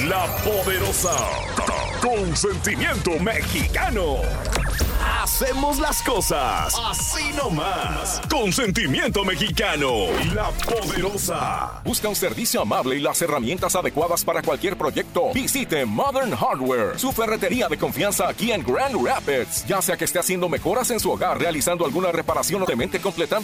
La Poderosa. Con sentimiento mexicano. Hacemos las cosas así nomás. Con sentimiento mexicano. La Poderosa. Busca un servicio amable y las herramientas adecuadas para cualquier proyecto. Visite Modern Hardware, su ferretería de confianza aquí en Grand Rapids. Ya sea que esté haciendo mejoras en su hogar, realizando alguna reparación o completando